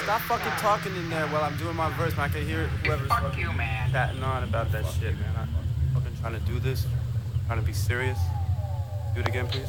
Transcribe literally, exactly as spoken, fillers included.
Stop fucking talking in there while I'm doing my verse, man. I can hear whoever's Fuck fucking you, man. chatting on about that shit, man. I'm fucking trying to do this, trying to be serious. Do it again, please.